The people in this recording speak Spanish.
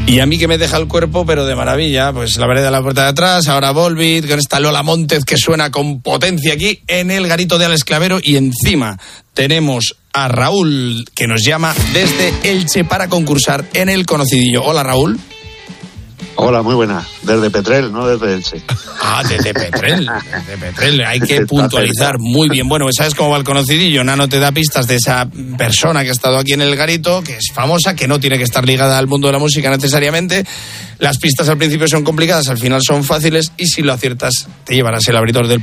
Y a mí que me deja el cuerpo, pero de maravilla, pues la vereda de la puerta de atrás, ahora Volbeat, con esta Lola Montez que suena con potencia aquí en el garito de Alex Clavero, y encima tenemos a Raúl que nos llama desde Elche para concursar en el Conocidillo. Hola, Raúl. Hola, muy buena. Desde Petrel, no desde Elche. Ah, desde Petrel. Desde Petrel. Hay que puntualizar muy bien. Bueno, ¿sabes cómo va el Conocidillo? Nano te da pistas de esa persona que ha estado aquí en el garito, que es famosa, que no tiene que estar ligada al mundo de la música necesariamente. Las pistas al principio son complicadas, al final son fáciles, y si lo aciertas te llevarás el abridor del